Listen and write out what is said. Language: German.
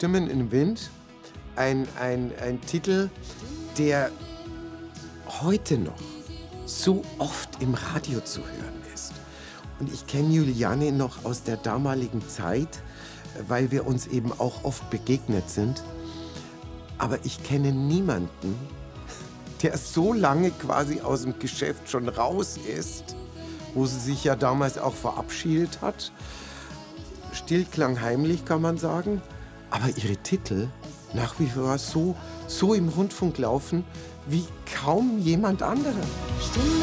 Stimmen im Wind. Ein Titel, der heute noch so oft im Radio zu hören ist. Und ich kenne Juliane noch aus der damaligen Zeit, weil wir uns eben auch oft begegnet sind. Aber ich kenne niemanden, der so lange quasi aus dem Geschäft schon raus ist, wo sie sich ja damals auch verabschiedet hat. Still, heimlich, kann man sagen. Aber ihre Titel nach wie vor so im Rundfunk laufen wie kaum jemand anderer. Stimme